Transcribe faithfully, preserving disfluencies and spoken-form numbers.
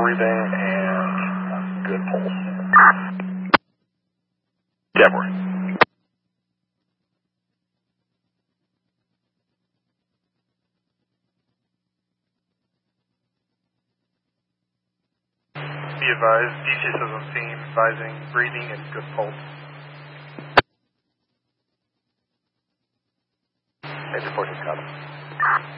breathing and good pulse. Deborah. Be advised, D C says on scene, advising breathing and good pulse. Major forces, copy.